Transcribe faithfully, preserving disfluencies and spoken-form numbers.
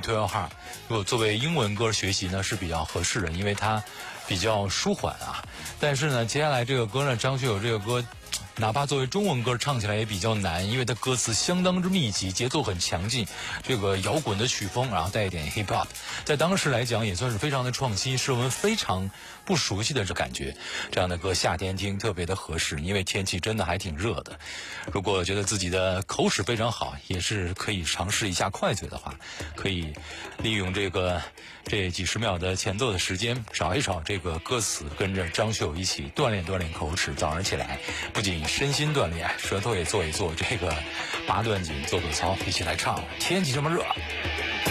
Twelve Heart， 如果作为英文歌学习呢是比较合适的，因为它比较舒缓啊。但是呢，接下来这个歌呢，张学友这个歌，哪怕作为中文歌唱起来也比较难，因为它歌词相当之密集，节奏很强劲，这个摇滚的曲风，然后带一点 hip hop， 在当时来讲也算是非常的创新，是我们非常不熟悉的这感觉。这样的歌夏天听特别的合适，因为天气真的还挺热的。如果觉得自己的口齿非常好，也是可以尝试一下快嘴的话，可以利用这个这几十秒的前奏的时间，找一找这个歌词，跟着张学友一起锻炼锻炼口齿。早上起来不仅身心锻炼，舌头也做一做这个八段锦，做做操，一起来唱。天气这么热。